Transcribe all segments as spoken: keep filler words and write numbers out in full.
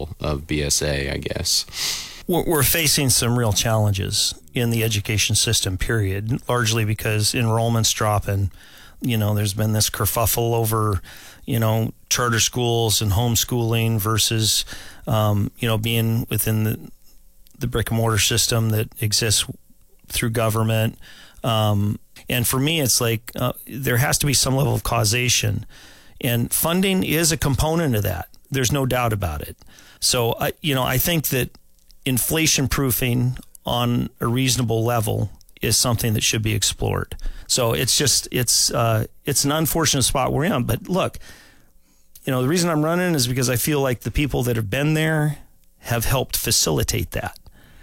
level of B S A, I guess. We're facing some real challenges in the education system, period, largely because enrollment's dropping. You know, there's been this kerfuffle over, you know, charter schools and homeschooling versus, um, you know, being within the, the brick and mortar system that exists through government. Um, and for me, it's like uh, there has to be some level of causation. And funding is a component of that. There's no doubt about it. So, I, you know, I think that inflation proofing on a reasonable level is something that should be explored. So it's just, it's uh, it's an unfortunate spot we're in. But look, you know, the reason I'm running is because I feel like the people that have been there have helped facilitate that.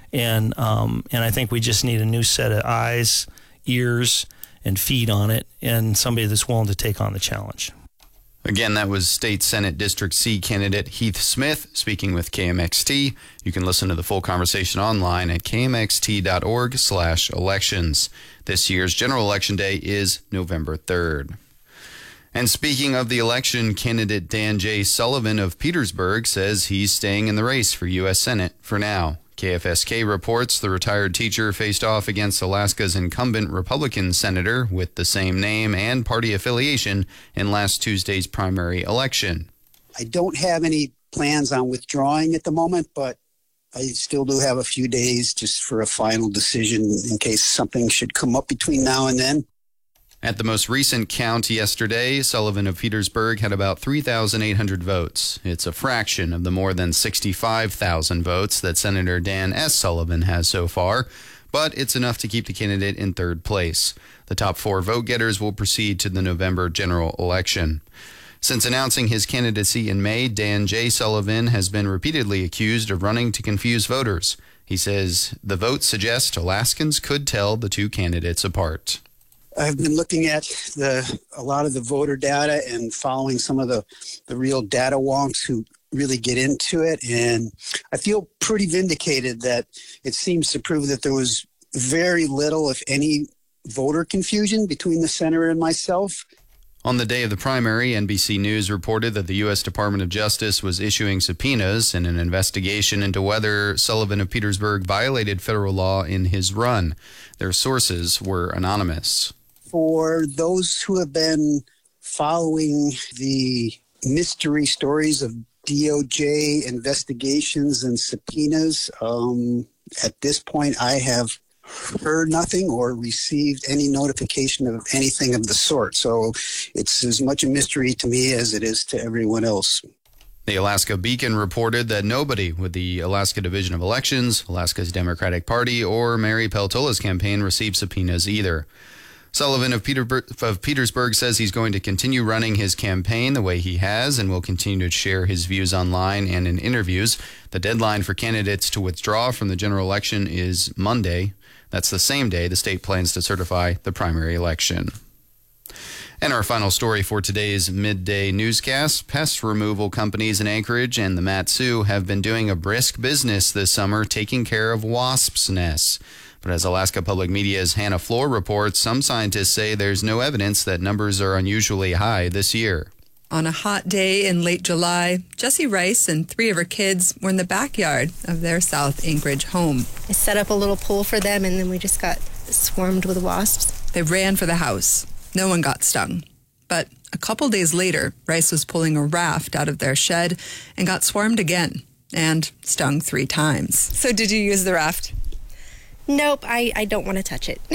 And um, and I think we just need a new set of eyes, ears, and feet on it, and somebody that's willing to take on the challenge. Again, that was State Senate District C candidate Heath Smith speaking with K M X T. You can listen to the full conversation online at k m x t dot org slash elections. This year's general election day is November third. And speaking of the election, candidate Dan J. Sullivan of Petersburg says he's staying in the race for U S Senate for now. K F S K reports the retired teacher faced off against Alaska's incumbent Republican senator with the same name and party affiliation in last Tuesday's primary election. I don't have any plans on withdrawing at the moment, but I still do have a few days just for a final decision in case something should come up between now and then. At the most recent count yesterday, Sullivan of Petersburg had about three thousand eight hundred votes. It's a fraction of the more than sixty-five thousand votes that Senator Dan S. Sullivan has so far, but it's enough to keep the candidate in third place. The top four vote-getters will proceed to the November general election. Since announcing his candidacy in May, Dan J. Sullivan has been repeatedly accused of running to confuse voters. He says the votes suggest Alaskans could tell the two candidates apart. I've been looking at the a lot of the voter data and following some of the, the real data wonks who really get into it. And I feel pretty vindicated that it seems to prove that there was very little, if any, voter confusion between the senator and myself. On the day of the primary, N B C News reported that the U S Department of Justice was issuing subpoenas in an investigation into whether Sullivan of Petersburg violated federal law in his run. Their sources were anonymous. For those who have been following the mystery stories of D O J investigations and subpoenas, um, at this point I have heard nothing or received any notification of anything of the sort. So it's as much a mystery to me as it is to everyone else. The Alaska Beacon reported that nobody with the Alaska Division of Elections, Alaska's Democratic Party, or Mary Peltola's campaign received subpoenas either. Sullivan of, Peter, of Petersburg says he's going to continue running his campaign the way he has and will continue to share his views online and in interviews. The deadline for candidates to withdraw from the general election is Monday. That's the same day the state plans to certify the primary election. And our final story for today's midday newscast, pest removal companies in Anchorage and the Mat-Su have been doing a brisk business this summer taking care of wasps' nests. But as Alaska Public Media's Hannah Floor reports, some scientists say there's no evidence that numbers are unusually high this year. On a hot day in late July, Jessie Rice and three of her kids were in the backyard of their South Anchorage home. I set up a little pool for them, and then we just got swarmed with wasps. They ran for the house. No one got stung. But a couple days later, Rice was pulling a raft out of their shed and got swarmed again and stung three times. So did you use the raft? Nope, I, I don't want to touch it.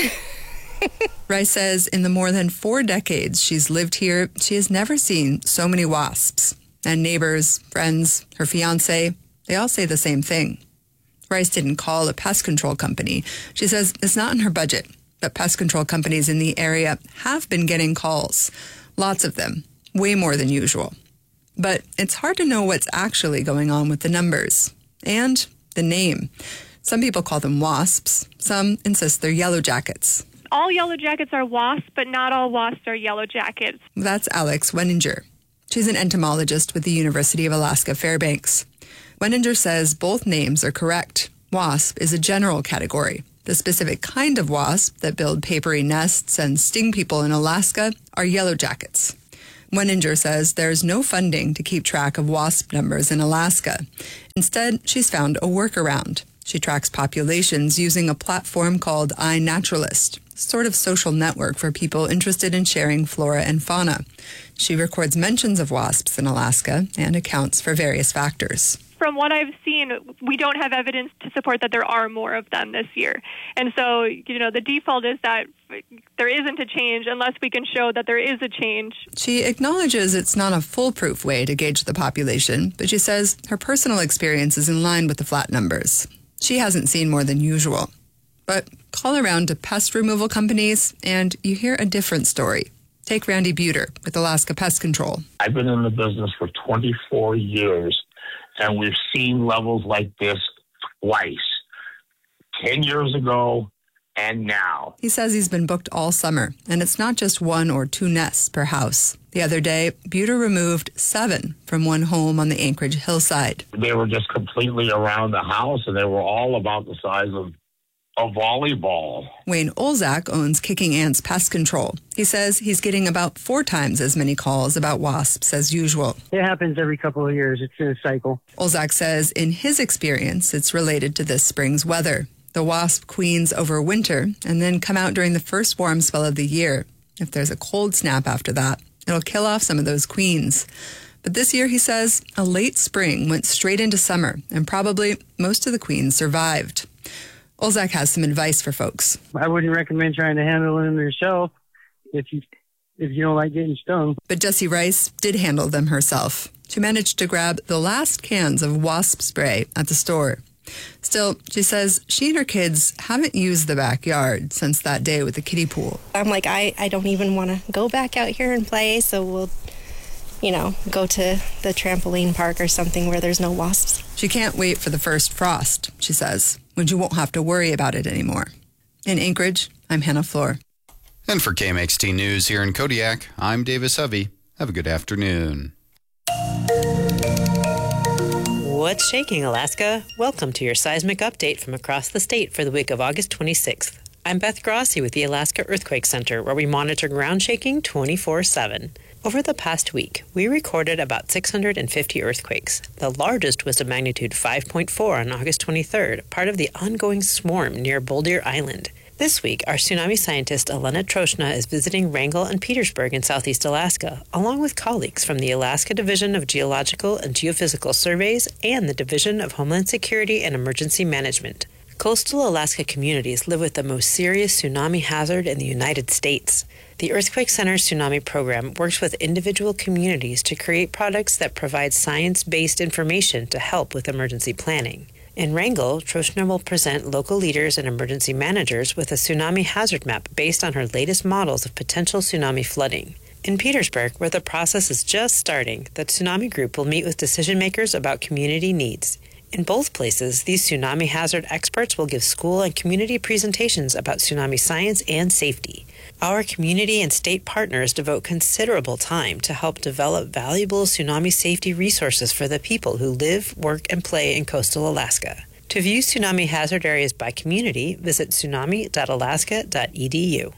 Rice says in the more than four decades she's lived here, she has never seen so many wasps. And neighbors, friends, her fiancé, they all say the same thing. Rice didn't call a pest control company. She says it's not in her budget, but pest control companies in the area have been getting calls. Lots of them, way more than usual. But it's hard to know what's actually going on with the numbers and the name. Some people call them wasps. Some insist they're yellow jackets. All yellow jackets are wasps, but not all wasps are yellow jackets. That's Alex Wenninger. She's an entomologist with the University of Alaska Fairbanks. Wenninger says both names are correct. Wasp is a general category. The specific kind of wasp that build papery nests and sting people in Alaska are yellow jackets. Weninger says there's no funding to keep track of wasp numbers in Alaska. Instead, she's found a workaround. She tracks populations using a platform called iNaturalist, a sort of social network for people interested in sharing flora and fauna. She records mentions of wasps in Alaska and accounts for various factors. From what I've seen, we don't have evidence to support that there are more of them this year. And so, you know, the default is that there isn't a change unless we can show that there is a change. She acknowledges it's not a foolproof way to gauge the population, but she says her personal experience is in line with the flat numbers. She hasn't seen more than usual. But call around to pest removal companies and you hear a different story. Take Randy Buter with Alaska Pest Control. I've been in the business for twenty-four years, and we've seen levels like this twice, ten years ago and now. He says he's been booked all summer, and it's not just one or two nests per house. The other day, Buter removed seven from one home on the Anchorage hillside. They were just completely around the house, and they were all about the size of a volleyball. Wayne Olzak owns Kicking Ants Pest Control. He says he's getting about four times as many calls about wasps as usual. It happens every couple of years. It's in a cycle. Olzak says in his experience, it's related to this spring's weather. The wasp queens over winter and then come out during the first warm spell of the year. If there's a cold snap after that, it'll kill off some of those queens. But this year, he says, a late spring went straight into summer, and probably most of the queens survived. Olzak has some advice for folks. I wouldn't recommend trying to handle them yourself if you if you don't like getting stung. But Jessie Rice did handle them herself. She managed to grab the last cans of wasp spray at the store. Still, she says she and her kids haven't used the backyard since that day with the kiddie pool. I'm like, I, I don't even want to go back out here and play, so we'll, you know, go to the trampoline park or something where there's no wasps. She can't wait for the first frost, she says, when she won't have to worry about it anymore. In Anchorage, I'm Hannah Floor. And for K M X T News here in Kodiak, I'm Davis Hovey. Have a good afternoon. What's shaking, Alaska? Welcome to your seismic update from across the state for the week of August twenty-sixth. I'm Beth Grossi with the Alaska Earthquake Center, where we monitor ground shaking twenty-four seven. Over the past week, we recorded about six hundred fifty earthquakes. The largest was a magnitude five point four on August twenty-third, part of the ongoing swarm near Boulder Island. This week, our tsunami scientist Elena Troshna is visiting Wrangell and Petersburg in southeast Alaska, along with colleagues from the Alaska Division of Geological and Geophysical Surveys and the Division of Homeland Security and Emergency Management. Coastal Alaska communities live with the most serious tsunami hazard in the United States. The Earthquake Center's tsunami program works with individual communities to create products that provide science-based information to help with emergency planning. In Wrangell, Troshna will present local leaders and emergency managers with a tsunami hazard map based on her latest models of potential tsunami flooding. In Petersburg, where the process is just starting, the tsunami group will meet with decision makers about community needs. In both places, these tsunami hazard experts will give school and community presentations about tsunami science and safety. Our community and state partners devote considerable time to help develop valuable tsunami safety resources for the people who live, work, and play in coastal Alaska. To view tsunami hazard areas by community, visit tsunami dot alaska dot e d u.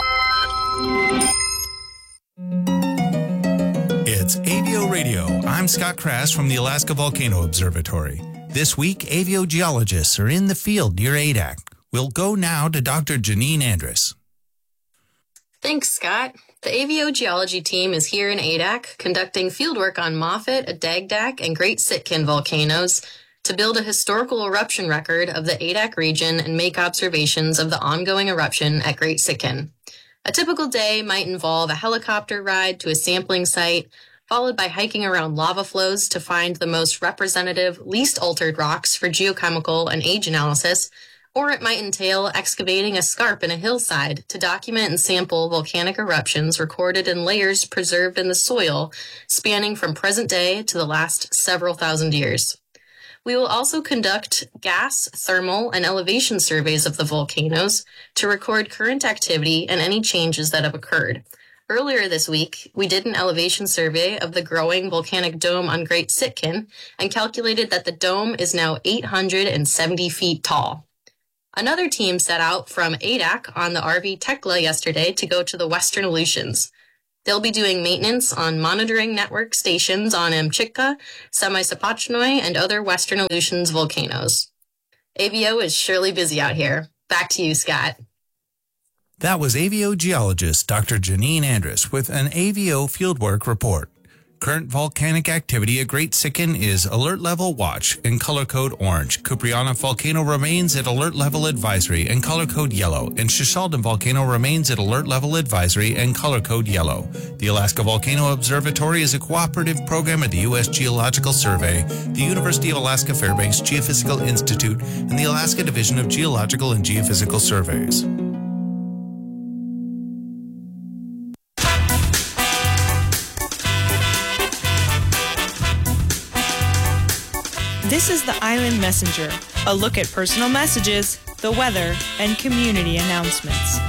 It's A V O Radio. I'm Scott Crass from the Alaska Volcano Observatory. This week, aviogeologists are in the field near Adak. We'll go now to Doctor Janine Andrus. Thanks, Scott. The aviogeology team is here in Adak conducting fieldwork on Moffat, Adagdak, and Great Sitkin volcanoes to build a historical eruption record of the Adak region and make observations of the ongoing eruption at Great Sitkin. A typical day might involve a helicopter ride to a sampling site, followed by hiking around lava flows to find the most representative, least altered rocks for geochemical and age analysis, or it might entail excavating a scarp in a hillside to document and sample volcanic eruptions recorded in layers preserved in the soil, spanning from present day to the last several thousand years. We will also conduct gas, thermal, and elevation surveys of the volcanoes to record current activity and any changes that have occurred. Earlier this week, we did an elevation survey of the growing volcanic dome on Great Sitkin and calculated that the dome is now eight hundred seventy feet tall. Another team set out from Adak on the R V Tekla yesterday to go to the Western Aleutians. They'll be doing maintenance on monitoring network stations on Amchitka, Semi-Sapochnoi, and other Western Aleutians volcanoes. A V O is surely busy out here. Back to you, Scott. That was A V O geologist Doctor Janine Andrus with an A V O fieldwork report. Current volcanic activity at Great Sikin is alert level watch and color code orange. Kupriana volcano remains at alert level advisory and color code yellow, and Shishaldin volcano remains at alert level advisory and color code yellow. The Alaska Volcano Observatory is a cooperative program at the U S Geological Survey, the University of Alaska Fairbanks Geophysical Institute, and the Alaska Division of Geological and Geophysical Surveys. This is the Island Messenger, a look at personal messages, the weather, and community announcements.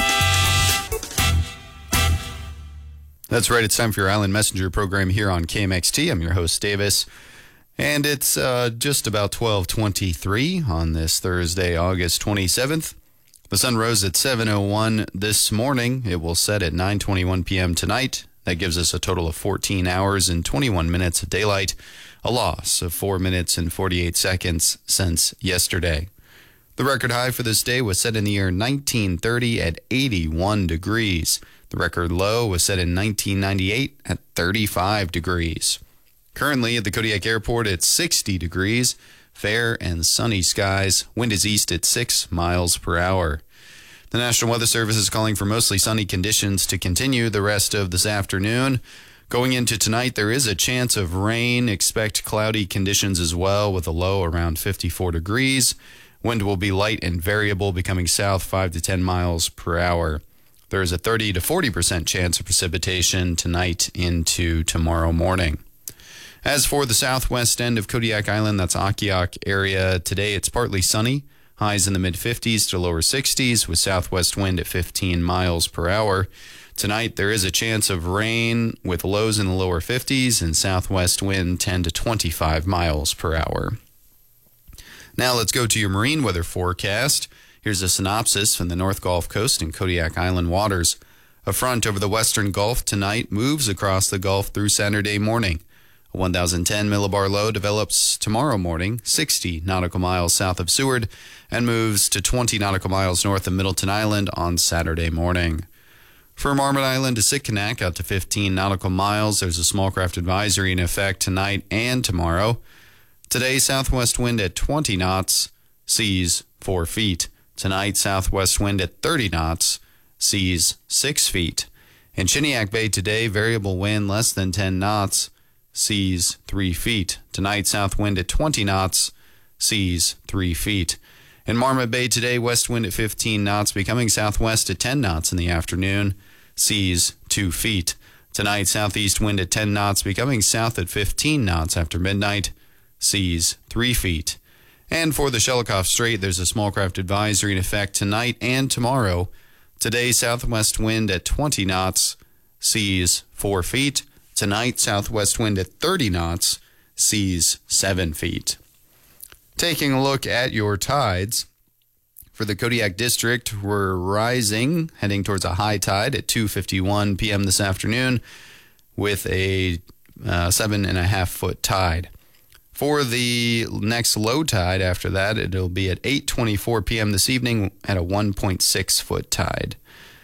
That's right. It's time for your Island Messenger program here on K M X T. I'm your host, Davis. And it's uh, just about twelve twenty-three on this Thursday, August twenty-seventh. The sun rose at seven oh one this morning. It will set at nine twenty-one p.m. tonight. That gives us a total of fourteen hours and twenty-one minutes of daylight, a loss of four minutes and forty-eight seconds since yesterday. The record high for this day was set in the year nineteen thirty at eighty-one degrees. The record low was set in nineteen ninety-eight at thirty-five degrees. Currently at the Kodiak Airport, it's sixty degrees, fair and sunny skies. Wind is east at six miles per hour. The National Weather Service is calling for mostly sunny conditions to continue the rest of this afternoon. Going into tonight, there is a chance of rain. Expect cloudy conditions as well, with a low around fifty-four degrees. Wind will be light and variable, becoming south five to ten miles per hour. There is a thirty to forty percent chance of precipitation tonight into tomorrow morning. As for the southwest end of Kodiak Island, that's Akiak area, today it's partly sunny. Highs in the mid-fifties to lower sixties, with southwest wind at fifteen miles per hour. Tonight, there is a chance of rain with lows in the lower fifties and southwest wind ten to twenty-five miles per hour. Now let's go to your marine weather forecast. Here's a synopsis from the North Gulf Coast and Kodiak Island waters. A front over the western Gulf tonight moves across the Gulf through Saturday morning. A one thousand ten millibar low develops tomorrow morning, sixty nautical miles south of Seward, and moves to twenty nautical miles north of Middleton Island on Saturday morning. For Marmot Island to Sitkinak, out to fifteen nautical miles, there's a small craft advisory in effect tonight and tomorrow. Today, southwest wind at twenty knots, seas four feet. Tonight, southwest wind at thirty knots, seas six feet. In Chiniak Bay today, variable wind less than ten knots, seas three feet. Tonight, south wind at twenty knots, seas three feet. In Marmot Bay today, west wind at fifteen knots, becoming southwest at ten knots in the afternoon, seas two feet. Tonight, southeast wind at ten knots, becoming south at fifteen knots after midnight, seas three feet. And for the Shelikof Strait, there's a small craft advisory in effect tonight and tomorrow. Today, southwest wind at twenty knots, seas four feet. Tonight, southwest wind at thirty knots, seas seven feet. Taking a look at your tides. For the Kodiak District, we're rising, heading towards a high tide at two fifty-one p.m. this afternoon with a uh, seven and a half foot tide. For the next low tide after that, it'll be at eight twenty-four p.m. this evening at a one point six foot tide.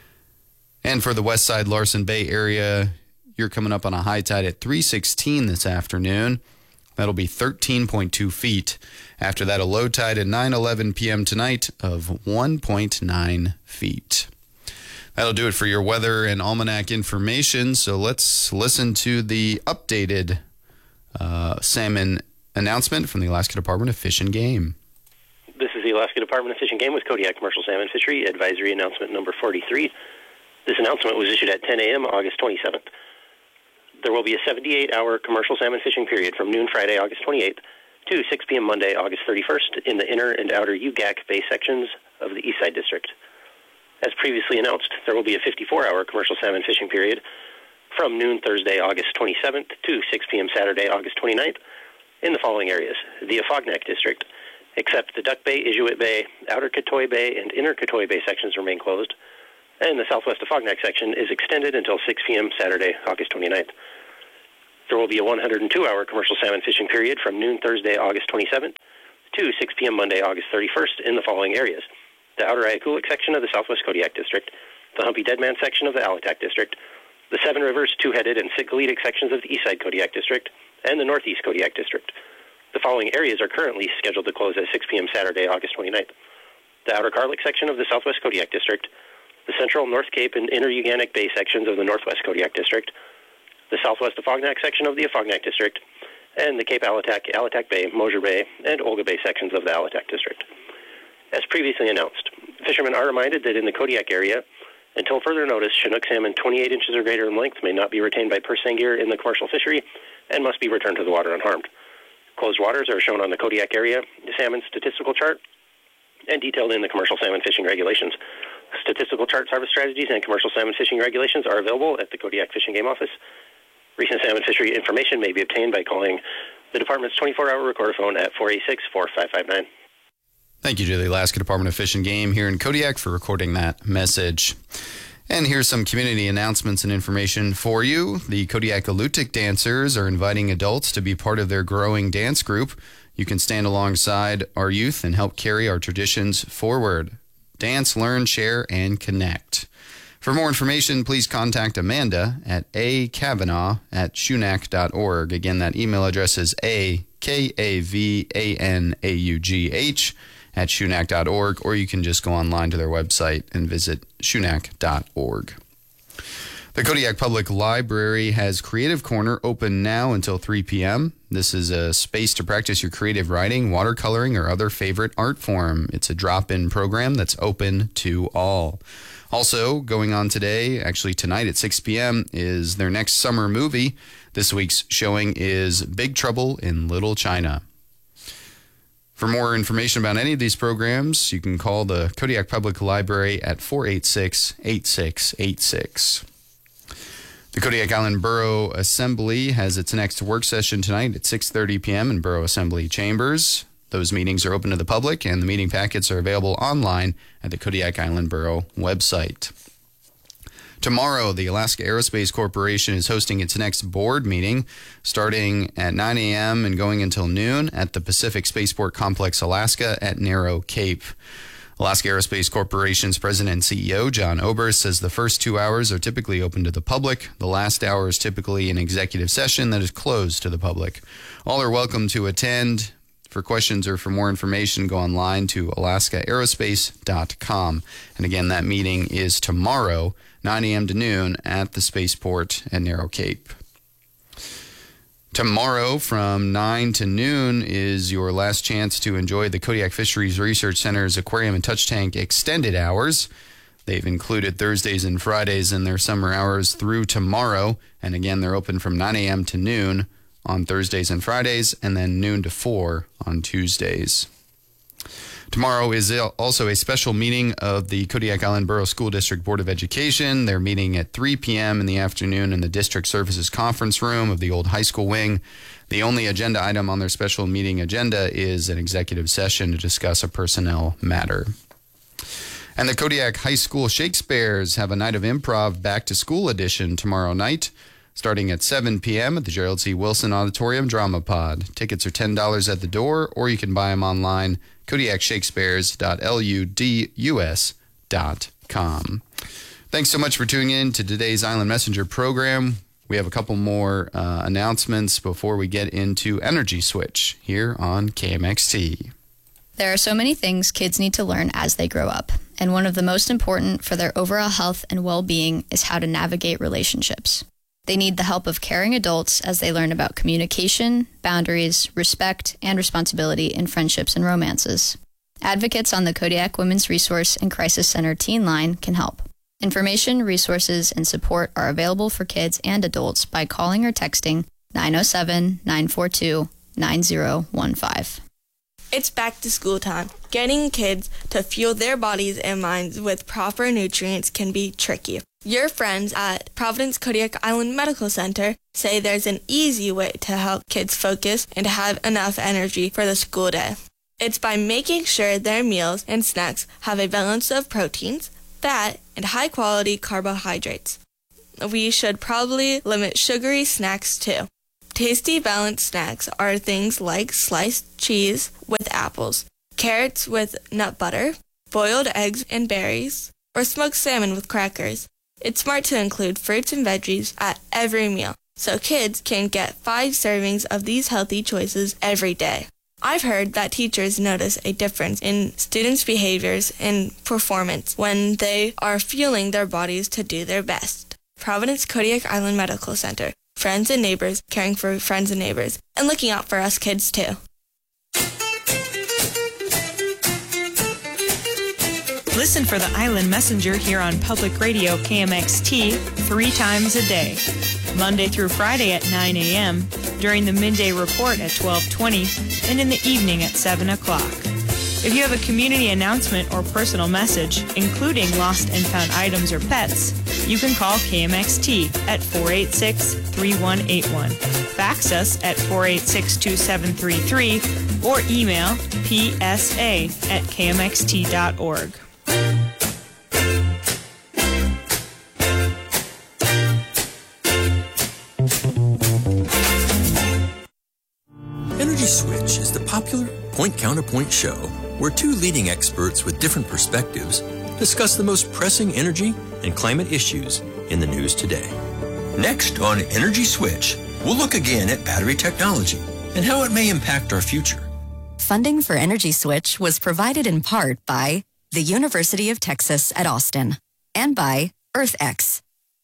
And for the west side Larson Bay area, you're coming up on a high tide at three sixteen this afternoon. That'll be thirteen point two feet. After that, a low tide at nine eleven p.m. tonight of one point nine feet. That'll do it for your weather and almanac information. So let's listen to the updated uh, salmon announcement from the Alaska Department of Fish and Game. This is the Alaska Department of Fish and Game with Kodiak Commercial Salmon Fishery Advisory Announcement number forty-three. This announcement was issued at ten a.m. August twenty-seventh. There will be a seventy-eight hour commercial salmon fishing period from noon Friday, August twenty-eighth to six p.m. Monday, August thirty-first in the inner and outer U G A C Bay sections of the Eastside District. As previously announced, there will be a fifty-four hour commercial salmon fishing period from noon Thursday, August twenty-seventh to six p.m. Saturday, August twenty-ninth in the following areas. The Afognak District, except the Duck Bay, Inuit Bay, Outer Katoy Bay, and Inner Katoy Bay sections remain closed. And the southwest of Fognac section is extended until six p.m. Saturday, August twenty-ninth. There will be a one hundred two hour commercial salmon fishing period from noon Thursday, August twenty-seventh to six p.m. Monday, August thirty-first in the following areas: the outer Ayakulik section of the southwest Kodiak district, the Humpy Deadman section of the Alitac district, the Seven Rivers, Two-Headed, and Sitkalitic sections of the eastside Kodiak district, and the northeast Kodiak district. The following areas are currently scheduled to close at six p.m. Saturday, August twenty-ninth. The outer Carlick section of the southwest Kodiak district, the central North Cape and inner Uganic Bay sections of the northwest Kodiak district, the southwest of Fognac section of the Afognac district, and the Cape Alitac, Alitac Bay, Mosier Bay, and Olga Bay sections of the Alitac district. As previously announced, fishermen are reminded that in the Kodiak area, until further notice, Chinook salmon twenty-eight inches or greater in length may not be retained by purse seine gear in the commercial fishery and must be returned to the water unharmed. Closed waters are shown on the Kodiak area salmon statistical chart and detailed in the commercial salmon fishing regulations. Statistical chart harvest strategies and commercial salmon fishing regulations are available at the Kodiak Fish and Game Office. Recent salmon fishery information may be obtained by calling the department's twenty-four hour recorder phone at four eight six, four five five nine. Thank you to the Alaska Department of Fish and Game here in Kodiak for recording that message. And here's some community announcements and information for you. The Kodiak Alutiiq dancers are inviting adults to be part of their growing dance group. You can stand alongside our youth and help carry our traditions forward. Dance, learn, share, and connect. For more information, please contact Amanda at a kavanaugh at shunak dot org. Again, that email address is a k a v a n a u g h at shunak dot org, or you can just go online to their website and visit shunak dot org. The Kodiak Public Library has Creative Corner open now until three p.m. This is a space to practice your creative writing, watercoloring, or other favorite art form. It's a drop-in program that's open to all. Also, going on today, actually tonight at six p.m., is their next summer movie. This week's showing is Big Trouble in Little China. For more information about any of these programs, you can call the Kodiak Public Library at four eight six, eight six eight six. The Kodiak Island Borough Assembly has its next work session tonight at six thirty p.m. in Borough Assembly Chambers. Those meetings are open to the public, and the meeting packets are available online at the Kodiak Island Borough website. Tomorrow, the Alaska Aerospace Corporation is hosting its next board meeting starting at nine a.m. and going until noon at the Pacific Spaceport Complex, Alaska at Narrow Cape. Alaska Aerospace Corporation's president and C E O, John Oberst, says the first two hours are typically open to the public. The last hour is typically an executive session that is closed to the public. All are welcome to attend. For questions or for more information, go online to alaska aerospace dot com. And again, that meeting is tomorrow, nine a.m. to noon at the Spaceport at Narrow Cape. Tomorrow from nine to noon is your last chance to enjoy the Kodiak Fisheries Research Center's Aquarium and Touch Tank extended hours. They've included Thursdays and Fridays in their summer hours through tomorrow. And again, they're open from nine a.m. to noon on Thursdays and Fridays, and then noon to four on Tuesdays. Tomorrow is also a special meeting of the Kodiak Island Borough School District Board of Education. They're meeting at three p.m. in the afternoon in the District Services Conference Room of the old high school wing. The only agenda item on their special meeting agenda is an executive session to discuss a personnel matter. And the Kodiak High School Shakespeares have a night of improv back-to-school edition tomorrow night, starting at seven p.m. at the Gerald C. Wilson Auditorium Drama Pod. Tickets are ten dollars at the door, or you can buy them online, kodiak shakespeares dot ludus dot com. Thanks so much for tuning in to today's Island Messenger program. We have a couple more uh, announcements before we get into Energy Switch here on K M X T. There are so many things kids need to learn as they grow up, and one of the most important for their overall health and well-being is how to navigate relationships. They need the help of caring adults as they learn about communication, boundaries, respect, and responsibility in friendships and romances. Advocates on the Kodiak Women's Resource and Crisis Center Teen Line can help. Information, resources, and support are available for kids and adults by calling or texting nine oh seven, nine four two, nine oh one five. It's back to school time. Getting kids to fuel their bodies and minds with proper nutrients can be tricky. Your friends at Providence Kodiak Island Medical Center say there's an easy way to help kids focus and have enough energy for the school day. It's by making sure their meals and snacks have a balance of proteins, fat, and high-quality carbohydrates. We should probably limit sugary snacks too. Tasty, balanced snacks are things like sliced cheese with apples, carrots with nut butter, boiled eggs and berries, or smoked salmon with crackers. It's smart to include fruits and veggies at every meal, so kids can get five servings of these healthy choices every day. I've heard that teachers notice a difference in students' behaviors and performance when they are fueling their bodies to do their best. Providence Kodiak Island Medical Center. Friends and neighbors caring for friends and neighbors, and looking out for us kids too. Listen for the Island Messenger here on Public Radio K M X T three times a day, Monday through Friday at nine a.m., during the midday report at twelve twenty, and in the evening at seven o'clock. If you have a community announcement or personal message, including lost and found items or pets, you can call K M X T at four eight six, three one eight one, fax us at four eight six, two seven three three, or email p s a at k m x t dot org. Energy Switch is the popular point-counterpoint show where two leading experts with different perspectives discuss the most pressing energy and climate issues in the news today. Next on Energy Switch, we'll look again at battery technology and how it may impact our future. Funding for Energy Switch was provided in part by the University of Texas at Austin and by EarthX.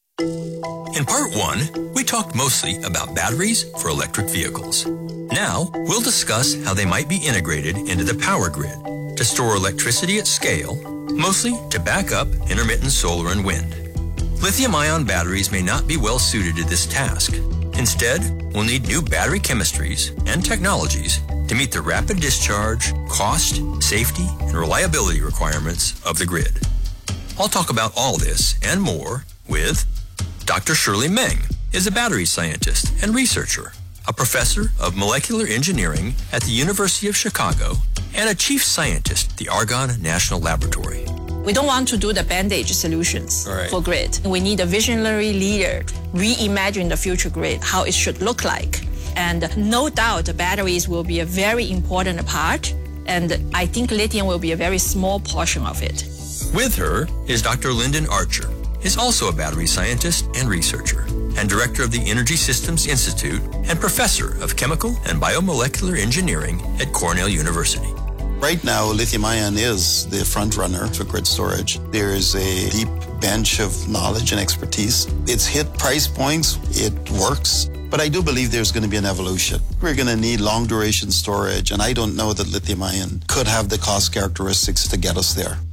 In part one, we talked mostly about batteries for electric vehicles. Now, we'll discuss how they might be integrated into the power grid to store electricity at scale, mostly to back up intermittent solar and wind. Lithium-ion batteries may not be well suited to this task. Instead, we'll need new battery chemistries and technologies to meet the rapid discharge, cost, safety, and reliability requirements of the grid. I'll talk about all this and more with Doctor Shirley Meng, is a battery scientist and researcher, a professor of molecular engineering at the University of Chicago, and a chief scientist at the Argonne National Laboratory. We don't want to do the bandage solutions right. for grid. We need a visionary leader, reimagine the future grid, how it should look like. And no doubt the batteries will be a very important part, and I think lithium will be a very small portion of it. With her is Doctor Lyndon Archer, is also a battery scientist and researcher, and director of the Energy Systems Institute and professor of chemical and biomolecular engineering at Cornell University. Right now, lithium-ion is the front runner for grid storage. There is a deep bench of knowledge and expertise. It's hit price points, it works, but I do believe there's going to be an evolution. We're going to need long-duration storage, and I don't know that lithium-ion could have the cost characteristics to get us there.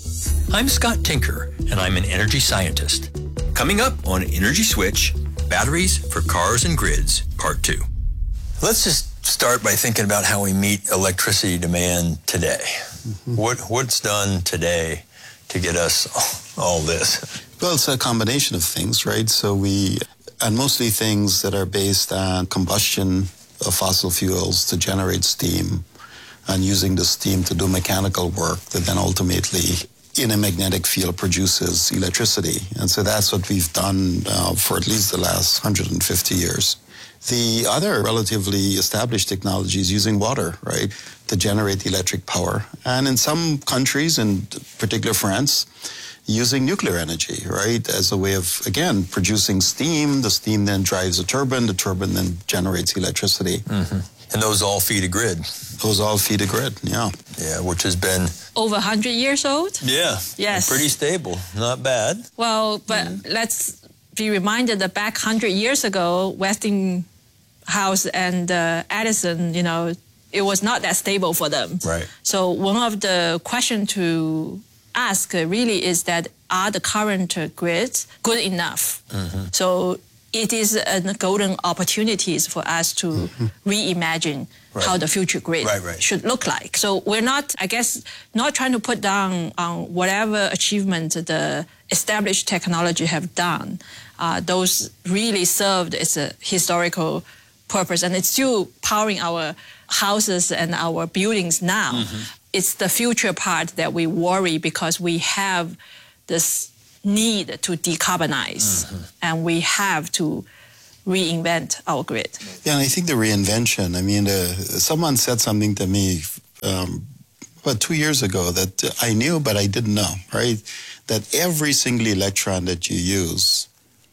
I'm Scott Tinker, and I'm an energy scientist. Coming up on Energy Switch, Batteries for Cars and Grids, Part two. Let's just start by thinking about how we meet electricity demand today. Mm-hmm. What What's done today to get us all this? Well, it's a combination of things, right? So we, and mostly things that are based on combustion of fossil fuels to generate steam, and using the steam to do mechanical work that then ultimately in a magnetic field produces electricity. And so that's what we've done uh, for at least the last one hundred fifty years. The other relatively established technology is using water, right, to generate electric power. And in some countries, in particular France, using nuclear energy, right, as a way of, again, producing steam. The steam then drives a turbine. The turbine then generates electricity. Mm-hmm. And those all feed a grid. Those all feed a grid, yeah. Yeah, which has been... Over one hundred years old? Yeah. Yes. Pretty stable. Not bad. Well, but mm. let's be reminded that back one hundred years ago, Westinghouse and uh, Edison, you know, it was not that stable for them. Right. So one of the questions to ask really is that, are the current grids good enough? Mm-hmm. So it is a golden opportunities for us to mm-hmm. reimagine right. how the future grid right, right. should look like. So we're not, I guess, not trying to put down on whatever achievement the established technology have done. Uh, those really served as a historical purpose, and it's still powering our houses and our buildings now. Mm-hmm. It's the future part that we worry because we have this need to decarbonize, mm-hmm. and we have to reinvent our grid. Yeah, and I think the reinvention, I mean, uh, someone said something to me um, about two years ago that I knew, but I didn't know, right? That every single electron that you use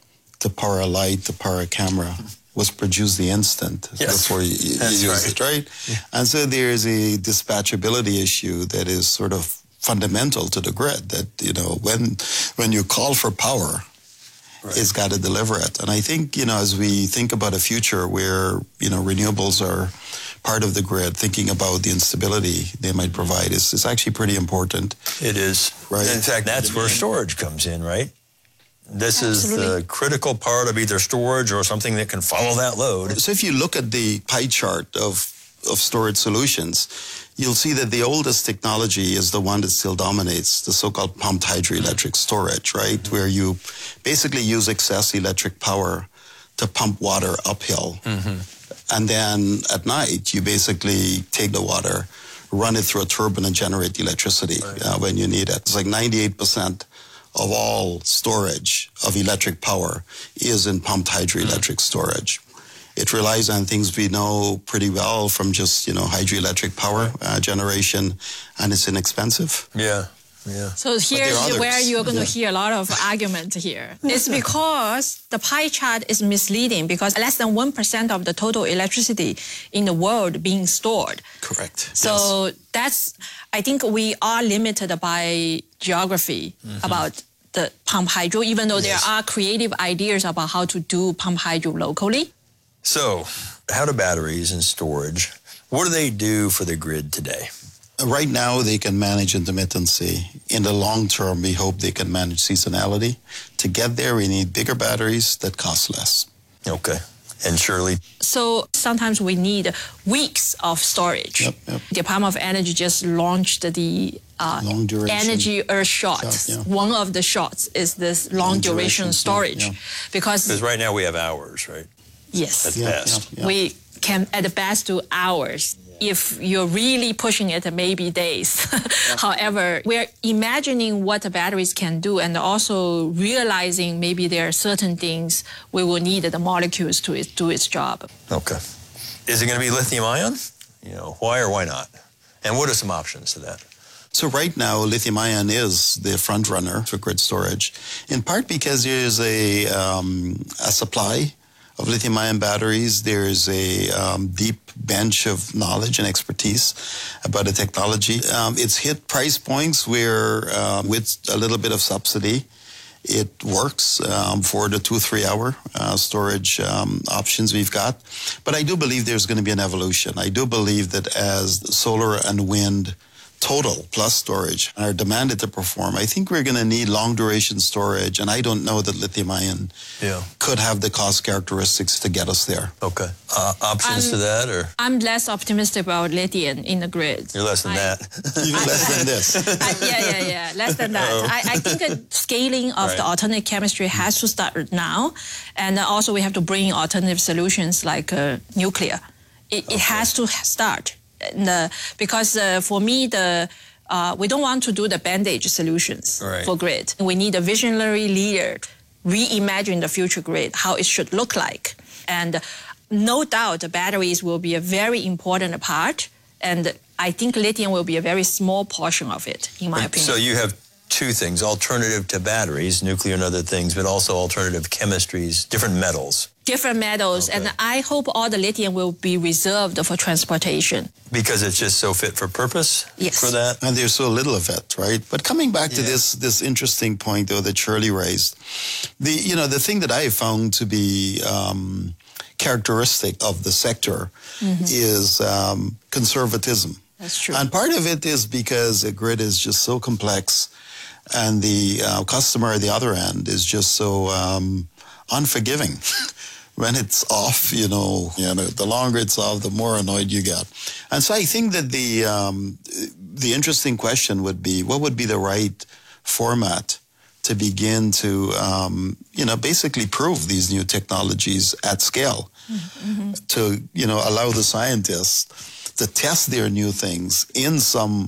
to power a light, to power a camera, was produced the instant yes. before you, you use right. it, right? Yeah. And so there's a dispatchability issue that is sort of fundamental to the grid, that, you know, when when you call for power, right. it's got to deliver it. And I think, you know, as we think about a future where, you know, renewables are part of the grid, thinking about the instability they might provide is, is actually pretty important. It is. Right. In fact, that's where storage comes in, right? This Absolutely. is the critical part of either storage or something that can follow that load. So if you look at the pie chart of, of storage solutions, you'll see that the oldest technology is the one that still dominates, the so-called pumped hydroelectric storage, right? Mm-hmm. Where you basically use excess electric power to pump water uphill. Mm-hmm. And then at night, you basically take the water, run it through a turbine and generate the electricity right. uh, when you need it. It's like ninety-eight percent of all storage of electric power is in pumped hydroelectric mm. storage. It relies on things we know pretty well from just, you know, hydroelectric power uh, generation, and it's inexpensive. Yeah, yeah. So here's where you're going yeah. to hear a lot of argument here. It's because the pie chart is misleading, because less than one percent of the total electricity in the world being stored. Correct. So yes. that's, I think we are limited by geography mm-hmm. about the pump hydro, even though yes. there are creative ideas about how to do pump hydro locally. So, how do batteries and storage, what do they do for the grid today? Right now, they can manage intermittency. In the long term, we hope they can manage seasonality. To get there, we need bigger batteries that cost less. Okay. And Shirley? So sometimes we need weeks of storage. Yep, yep. The Department of Energy just launched the uh, long duration energy Earth shot. shot yeah. One of the shots is this long, long duration, duration storage. Yeah, yeah. Because Because right now we have hours, right? Yes. At yeah, best. Yeah, yeah. We can, at the best, do hours. If you're really pushing it, maybe days. Yeah. However, we're imagining what the batteries can do, and also realizing maybe there are certain things we will need the molecules to it, do its job. Okay. Is it going to be lithium ion? You know, why or why not? And what are some options to that? So right now, lithium ion is the front runner for grid storage, in part because there's a, um, a supply of lithium-ion batteries. There's a um, deep bench of knowledge and expertise about the technology. Um, it's hit price points where, um, with a little bit of subsidy, it works um, for the two, three-hour uh, storage um, options we've got. But I do believe there's going to be an evolution. I do believe that as solar and wind total plus storage are demanded to perform, I think we're going to need long duration storage, and I don't know that lithium ion yeah. could have the cost characteristics to get us there. Okay. Uh, options I'm, to that, or? I'm less optimistic about lithium in the grid. You're less than I, that. Even less than this. I, yeah, yeah, yeah, less than that. Oh. I, I think a scaling of right. the alternative chemistry has to start now, and also we have to bring alternative solutions like uh, nuclear. It, okay. it has to start. The, because uh, for me, the uh, we don't want to do the bandage solutions right. for grid. We need a visionary leader to reimagine the future grid, how it should look like. And no doubt the batteries will be a very important part. And I think lithium will be a very small portion of it, in my opinion. So you have two things, alternative to batteries, nuclear and other things, but also alternative chemistries, different metals. Different metals, okay. And I hope all the lithium will be reserved for transportation. Because it's just so fit for purpose yes. for that? And there's so little of it, right? But coming back to yeah. this this interesting point, though, that Shirley raised, the you know, the thing that I have found to be um, characteristic of the sector mm-hmm. is um, conservatism. That's true. And part of it is because the grid is just so complex, and the uh, customer at the other end is just so um, unforgiving. When it's off, you know, you know, the longer it's off, the more annoyed you get. And so I think that the um, the interesting question would be, what would be the right format to begin to, um, you know, basically prove these new technologies at scale, mm-hmm. to, you know, allow the scientists to test their new things in some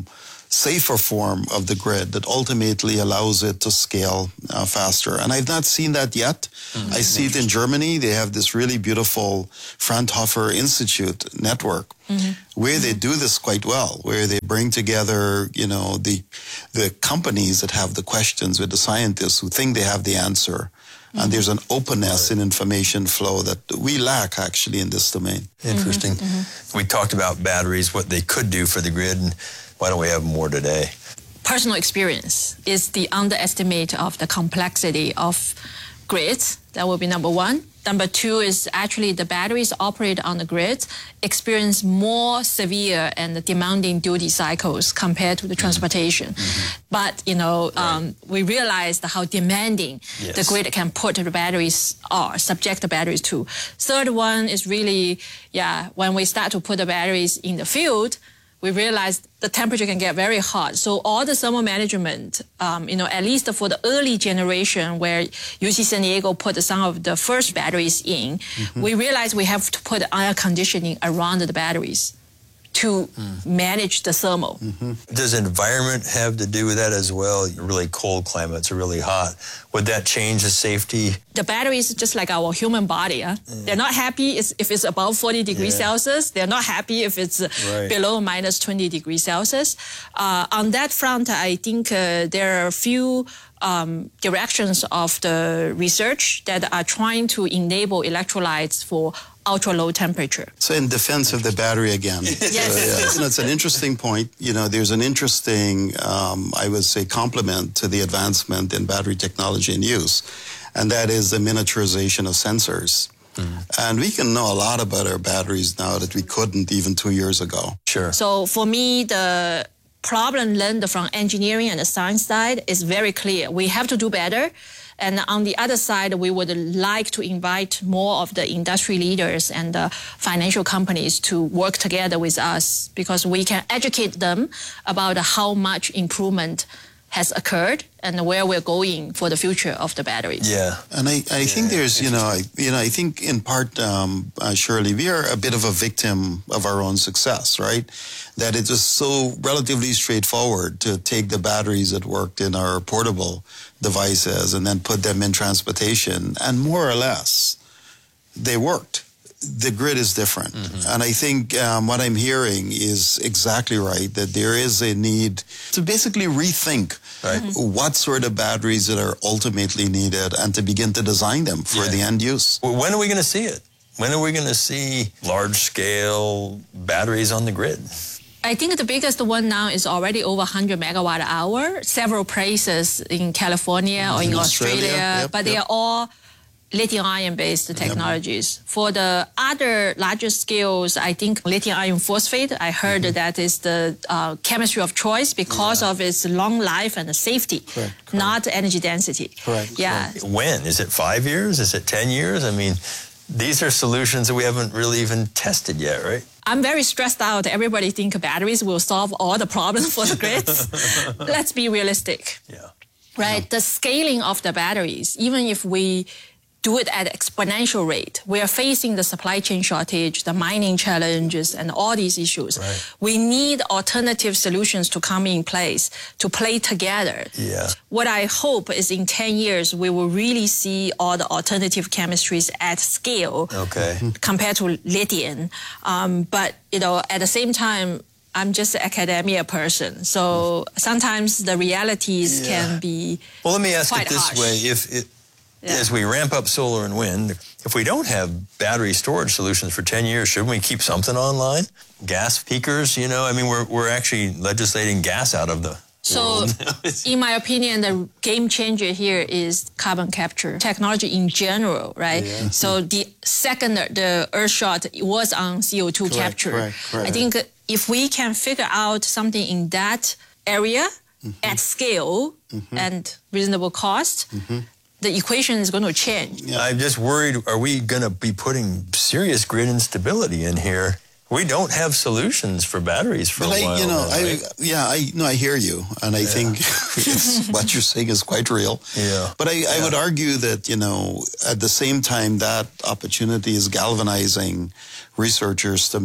safer form of the grid that ultimately allows it to scale uh, faster. And I've not seen that yet. Mm-hmm. I see it in Germany. They have this really beautiful Fraunhofer Institute network mm-hmm. where they do this quite well, where they bring together, you know, the the companies that have the questions with the scientists who think they have the answer. Mm-hmm. And there's an openness in information flow that we lack, actually, in this domain. Interesting. Mm-hmm. We talked about batteries, what they could do for the grid, and why don't we have more today? Personal experience is the underestimate of the complexity of grids. That will be number one. Number two is actually the batteries operate on the grid experience more severe and demanding duty cycles compared to the transportation. Mm-hmm. But, you know, right. um, we realized how demanding yes. the grid can put the batteries are, subject the batteries to. Third one is really, yeah, when we start to put the batteries in the field, we realized the temperature can get very hot. So all the thermal management, um, you know, at least for the early generation where U C San Diego put some of the first batteries in, mm-hmm. we realized we have to put air conditioning around the batteries to mm. manage the thermal. Mm-hmm. Does environment have to do with that as well? Really cold climates are really hot. Would that change the safety? The battery is just like our human body. Huh? Mm. They're not happy if it's above forty degrees yeah. Celsius. They're not happy if it's right. below minus twenty degrees Celsius. Uh, on that front, I think uh, there are a few um, directions of the research that are trying to enable electrolytes for ultra low temperature. So in defense of the battery again, yes. uh, yeah, you know, it's an interesting point. You know, there's an interesting, um, I would say, complement to the advancement in battery technology and use, and that is the miniaturization of sensors. Mm. And we can know a lot about our batteries now that we couldn't even two years ago. Sure. So for me, the problem learned from engineering and the science side is very clear. We have to do better. And on the other side, we would like to invite more of the industry leaders and the financial companies to work together with us because we can educate them about how much improvement has occurred and where we're going for the future of the batteries. Yeah. And I, I yeah, think there's, you know, I, you know, I think in part, um, uh, Shirley, we are a bit of a victim of our own success, right? That it was so relatively straightforward to take the batteries that worked in our portable devices and then put them in transportation, and more or less, they worked. The grid is different. Mm-hmm. And I think um, what I'm hearing is exactly right, that there is a need to basically rethink right. mm-hmm. what sort of batteries that are ultimately needed and to begin to design them for yeah. the end use. Well, when are we going to see it? When are we going to see large-scale batteries on the grid? I think the biggest one now is already over one hundred megawatt hour. Several places in California or in, in Australia, Australia yep, but they yep. are all lithium-ion based technologies. Yep. For the other larger scales, I think lithium-ion phosphate, I heard mm-hmm. that is the uh, chemistry of choice because yeah. of its long life and the safety, correct, correct. Not energy density. Correct. Yeah. Correct. When? Is it five years? Is it ten years? I mean, these are solutions that we haven't really even tested yet, right? I'm very stressed out. Everybody think batteries will solve all the problems for the grids. Let's be realistic. Yeah. Right? Yeah. The scaling of the batteries, even if we do it at exponential rate, we are facing the supply chain shortage, the mining challenges, and all these issues. Right. We need alternative solutions to come in place, to play together. Yeah. What I hope is in ten years, we will really see all the alternative chemistries at scale okay. compared to lithium. Um, but, you know, at the same time, I'm just an academia person, so sometimes the realities yeah. can be Well, let me ask quite it this harsh. way. If it, Yeah. As we ramp up solar and wind, if we don't have battery storage solutions for ten years, shouldn't we keep something online? Gas peakers, you know, I mean, we're, we're actually legislating gas out of the So, world. in my opinion, the game changer here is carbon capture technology in general, right? Yeah. So the second the Earthshot was on C O two correct, capture. Correct, correct. I think if we can figure out something in that area mm-hmm. at scale mm-hmm. and reasonable cost, mm-hmm. the equation is going to change. Yeah. I'm just worried, are we going to be putting serious grid instability in here? We don't have solutions for batteries for but a I, while. You know, now, I, right? yeah, I no, I hear you, and I yeah. think it's, what you're saying is quite real. Yeah. But I, yeah. I would argue that, you know, at the same time, that opportunity is galvanizing researchers to make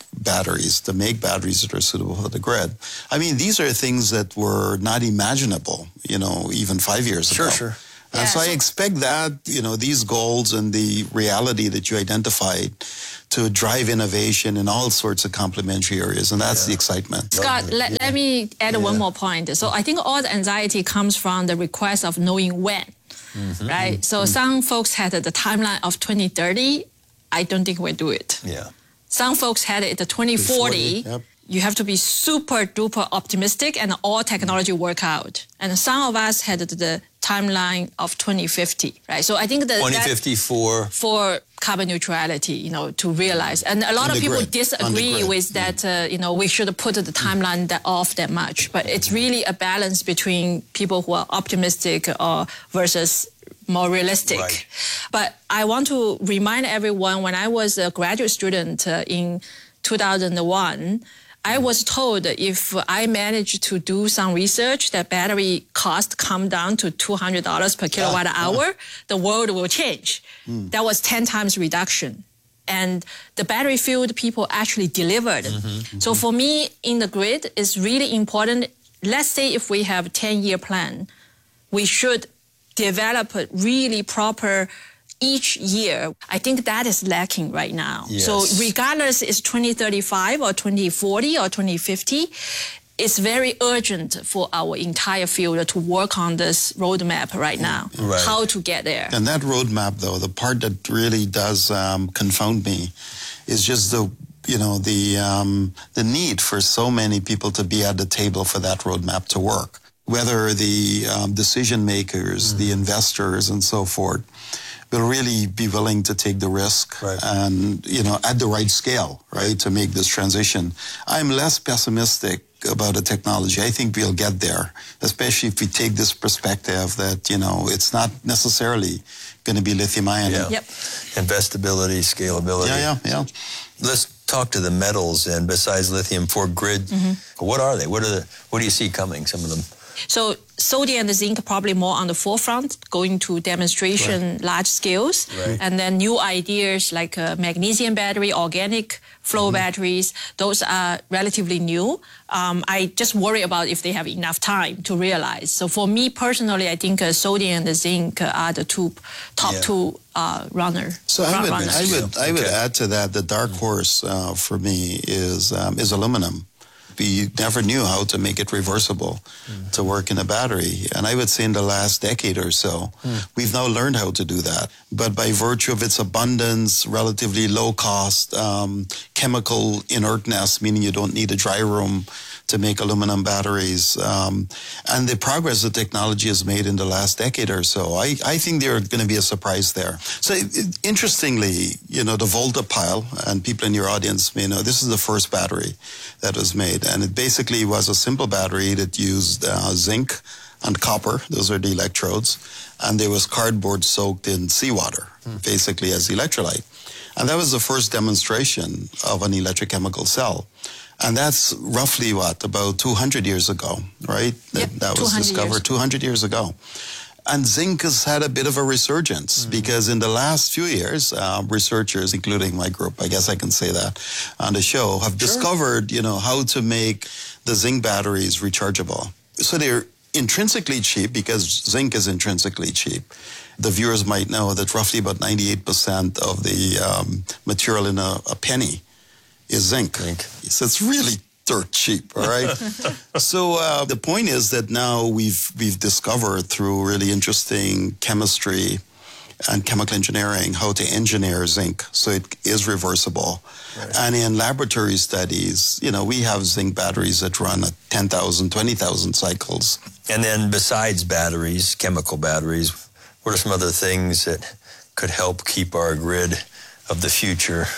batteries, to make batteries that are suitable for the grid. I mean, these are things that were not imaginable, you know, even five years sure, ago. Sure, sure. And Yeah, so, so I expect that, you know, these goals and the reality that you identified to drive innovation in all sorts of complementary areas. And that's yeah. the excitement. Scott, let, yeah. let me add yeah. one more point. So I think all the anxiety comes from the request of knowing when, mm-hmm. right? So mm-hmm. some folks had the timeline of twenty thirty. I don't think we'll do it. Yeah. Some folks had it at twenty forty. Yep. You have to be super duper optimistic and all technology work out. And some of us had the timeline of twenty fifty, right? So I think that twenty fifty-four for carbon neutrality, you know, to realize. And a lot of people grid. disagree with that, uh, you know, we should put the timeline that off that much. But it's really a balance between people who are optimistic or versus more realistic. Right. But I want to remind everyone, when I was a graduate student uh, in two thousand one, I was told if I managed to do some research that battery cost come down to two hundred dollars per kilowatt yeah, hour, yeah. the world will change. Mm. That was ten times reduction. And the battery field people actually delivered. Mm-hmm, mm-hmm. So for me, in the grid, it's really important. Let's say if we have a ten-year plan, we should develop a really proper each year. I think that is lacking right now. Yes. So regardless it's twenty thirty-five or twenty forty or twenty fifty, it's very urgent for our entire field to work on this roadmap right now, right. how to get there. And that roadmap, though, the part that really does um, confound me is just the you know, the um, the need for so many people to be at the table for that roadmap to work. Whether the um, decision makers, mm-hmm. the investors, and so forth, will really be willing to take the risk right. and, you know, at the right scale, right, to make this transition. I'm less pessimistic about the technology. I think we'll get there, especially if we take this perspective that, you know, it's not necessarily going to be lithium-ion. Yeah. Yep. Investability, scalability. Yeah, yeah, yeah. Let's talk to the metals, and besides lithium for grid, mm-hmm. what are they? What are the, what do you see coming, some of them? So sodium and zinc probably more on the forefront, going to demonstration right. large scales. Right. And then new ideas like uh, magnesium battery, organic flow mm-hmm. batteries, those are relatively new. Um, I just worry about if they have enough time to realize. So for me personally, I think uh, sodium and zinc uh, are the two top yeah. two uh, runner. So I would, runners. I would, I would okay. add to that, the dark horse uh, for me is um, is aluminum. We never knew how to make it reversible mm. to work in a battery. And I would say in the last decade or so, mm. we've now learned how to do that. But by virtue of its abundance, relatively low cost, um, chemical inertness, meaning you don't need a dry room to make aluminum batteries, um, and the progress the technology has made in the last decade or so, I, I think there's going to be a surprise there. So it, it, interestingly, you know, the Volta pile, and people in your audience may know, this is the first battery that was made. And it basically was a simple battery that used uh, zinc and copper. Those are the electrodes. And there was cardboard soaked in seawater, mm. basically as electrolyte. And that was the first demonstration of an electrochemical cell. And that's roughly, what, about two hundred years ago, right? Yep, that, that was discovered years. two hundred years ago. And zinc has had a bit of a resurgence mm-hmm. because in the last few years, uh, researchers, including my group, I guess I can say that on the show, have sure. discovered, you know, how to make the zinc batteries rechargeable. So they're intrinsically cheap because zinc is intrinsically cheap. The viewers might know that roughly about ninety-eight percent of the um, material in a, a penny is zinc. zinc. So it's really dirt cheap, all right? So uh, the point is that now we've we've discovered through really interesting chemistry and chemical engineering how to engineer zinc so it is reversible. Right. And in laboratory studies, you know, we have zinc batteries that run at ten thousand, twenty thousand cycles. And then besides batteries, chemical batteries, what are some other things that could help keep our grid of the future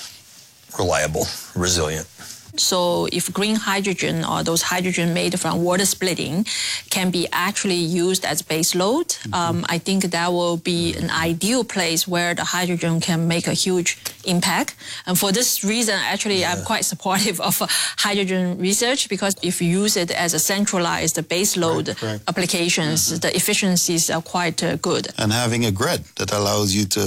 reliable, resilient? So if green hydrogen or those hydrogen made from water splitting can be actually used as base load, mm-hmm. um, I think that will be an ideal place where the hydrogen can make a huge impact. And for this reason, actually, yeah. I'm quite supportive of uh, hydrogen research, because if you use it as a centralized base load right, right. applications, mm-hmm. the efficiencies are quite uh, good. And having a grid that allows you to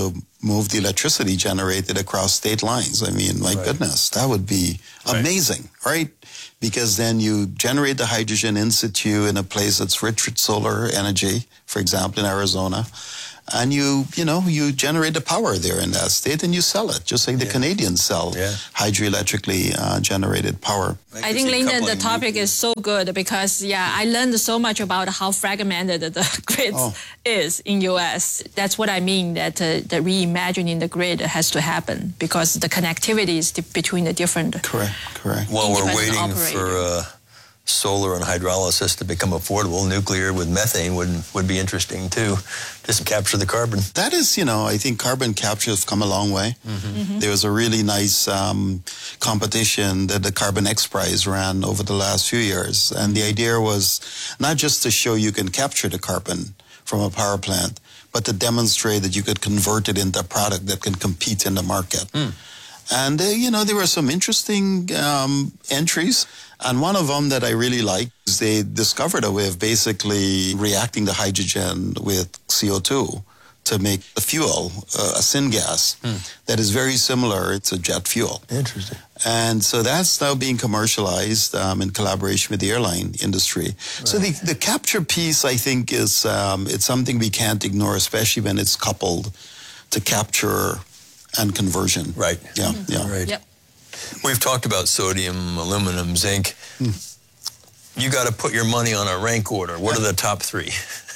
move the electricity generated across state lines. I mean, my Right. goodness, that would be amazing, right? Because then you generate the hydrogen in situ in a place that's rich with solar energy, for example, in Arizona. And you, you know, you generate the power there in that state and you sell it, just like the Canadians sell hydroelectrically uh, generated power. I think, Lyndon, the topic is so good because, yeah, I learned so much about how fragmented the grid Oh. is in U S. That's what I mean, that uh, the reimagining the grid has to happen because the connectivity is di- between the different... Correct, correct. While we're Independent waiting operator. for uh, solar and hydrolysis to become affordable, nuclear with methane would would be interesting too, just capture the carbon. That is, you know, I think carbon capture has come a long way. Mhm. There was a really nice um, competition that the Carbon X Prize ran over the last few years. And the idea was not just to show you can capture the carbon from a power plant, but to demonstrate that you could convert it into a product that can compete in the market. And, uh, you know, there were some interesting um, entries. And one of them that I really liked is they discovered a way of basically reacting the hydrogen with C O two to make a fuel, uh, a syngas, that is very similar to jet fuel. Interesting. And so that's now being commercialized um, in collaboration with the airline industry. So the, the capture piece, I think, is um, it's something we can't ignore, especially when it's coupled to capture and conversion. Right. Yeah, yeah. Right. We've talked about sodium, aluminum, zinc. You got to put your money on a rank order. What are the top three?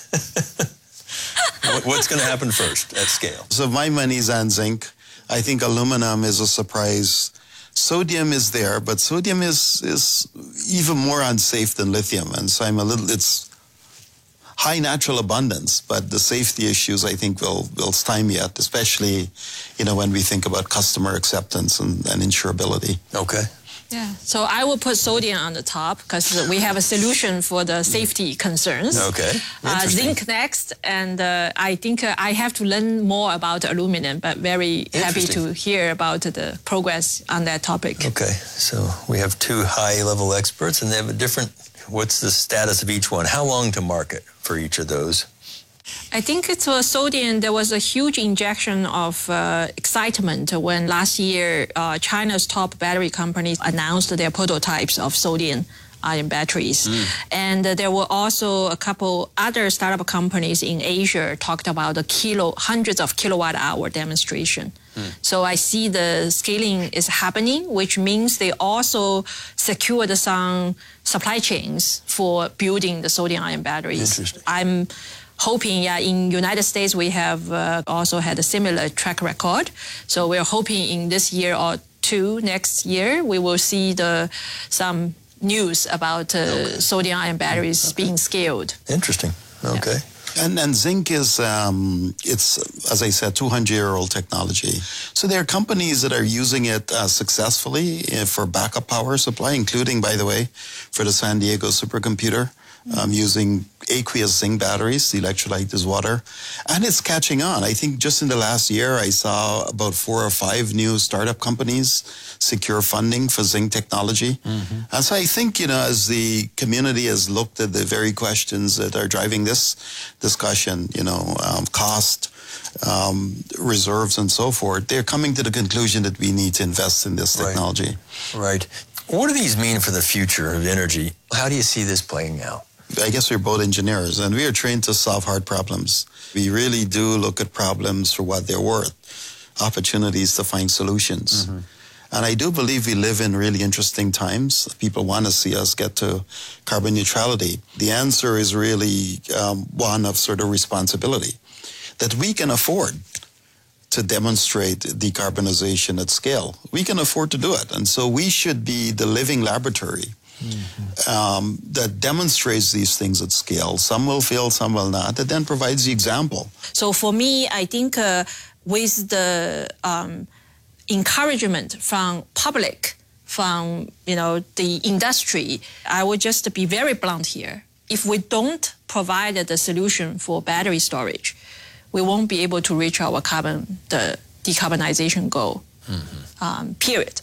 What- What's going to happen first at scale? So my money's on zinc. I think aluminum is a surprise. Sodium is there, but sodium is is even more unsafe than lithium. And so I'm a little, it's high natural abundance, but the safety issues I think will, will stymie it, especially, you know, when we think about customer acceptance and, and insurability. Okay. Yeah, so I will put sodium on the top because we have a solution for the safety concerns. Okay. Uh, Interesting. zinc next, and uh, I think uh, I have to learn more about aluminum, but very happy to Interesting. hear about the progress on that topic. Okay, so we have two high-level experts, and they have a different, what's the status of each one? How long to market for each of those? I think it's uh, sodium. There was a huge injection of uh, excitement when last year uh, China's top battery companies announced their prototypes of sodium ion batteries. And uh, there were also a couple other startup companies in Asia talked about the kilo, hundreds of kilowatt hour demonstration. So I see the scaling is happening, which means they also secured some supply chains for building the sodium ion batteries. Interesting. I'm hoping, yeah, in United States we have uh, also had a similar track record. So we're hoping in this year or two next year we will see the some news about uh, okay. sodium ion batteries okay. being scaled. Interesting. Okay. Yeah. And, and zinc is, um, it's, as I said, two hundred year old technology. So there are companies that are using it uh, successfully uh, for backup power supply, including, by the way, for the San Diego supercomputer. Um, using aqueous zinc batteries. The electrolyte is water. And it's catching on. I think just in the last year, I saw about four or five new startup companies secure funding for zinc technology. Mm-hmm. And so I think, you know, as the community has looked at the very questions that are driving this discussion, you know, um, cost, um, reserves, and so forth, they're coming to the conclusion that we need to invest in this technology. Right. Right. What do these mean for the future of energy? How do you see this playing out? I guess we're both engineers, and we are trained to solve hard problems. We really do look at problems for what they're worth, opportunities to find solutions. Mm-hmm. And I do believe we live in really interesting times. People want to see us get to carbon neutrality. The answer is really um, one of sort of responsibility, that we can afford to demonstrate decarbonization at scale. We can afford to do it. And so we should be the living laboratory Mm-hmm. Um, that demonstrates these things at scale. Some will fail, some will not. That then provides the example. So for me, I think uh, with the um, encouragement from public, from you know the industry, I would just be very blunt here. If we don't provide the solution for battery storage, we won't be able to reach our carbon the decarbonization goal. Mm-hmm. Um, period.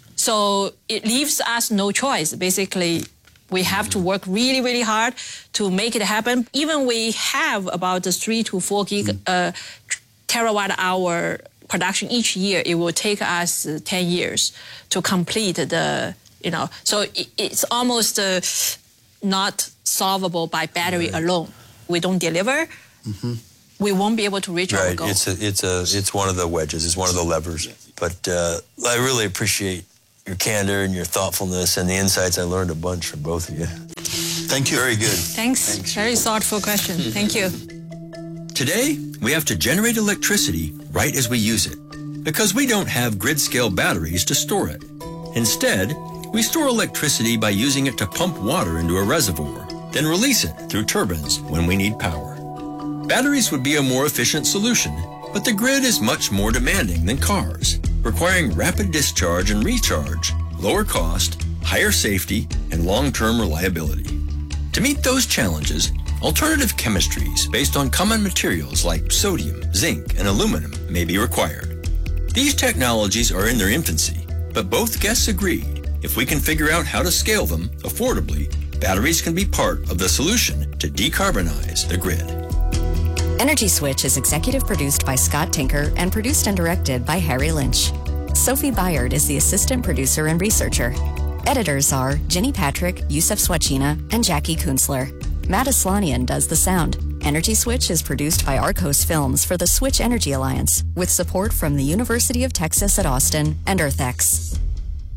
So it leaves us no choice. Basically, we have to work really, really hard to make it happen. Even we have about the three to four gig uh, terawatt hour production each year, it will take us uh, ten years to complete the, you know, so it, it's almost uh, not solvable by battery right. alone. We don't deliver, mm-hmm. we won't be able to reach right. our goal. It's a, it's a, it's one of the wedges. It's one of the levers. But uh, I really appreciate your candor and your thoughtfulness and the insights. I learned a bunch from both of you. Thank you. Very good. Thanks. Thanks. Very thoughtful question. Thank you. Today, we have to generate electricity right as we use it, because we don't have grid-scale batteries to store it. Instead, we store electricity by using it to pump water into a reservoir, then release it through turbines when we need power. Batteries would be a more efficient solution, but the grid is much more demanding than cars, requiring rapid discharge and recharge, lower cost, higher safety, and long-term reliability. To meet those challenges, alternative chemistries based on common materials like sodium, zinc, and aluminum may be required. These technologies are in their infancy, but both guests agreed if we can figure out how to scale them affordably, batteries can be part of the solution to decarbonize the grid. Energy Switch is executive produced by Scott Tinker and produced and directed by Harry Lynch. Sophie Byard is the assistant producer and researcher. Editors are Jenny Patrick, Yusef Swachina, and Jackie Kunzler. Matt Aslanian does the sound. Energy Switch is produced by Arcos Films for the Switch Energy Alliance, with support from the University of Texas at Austin and EarthX.